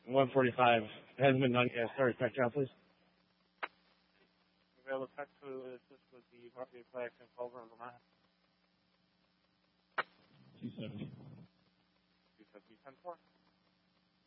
145. It hasn't been done yet. Sorry, back down, please. Available tech to assist with the property flag in Culver, Vermont. 270. 270, 10-4.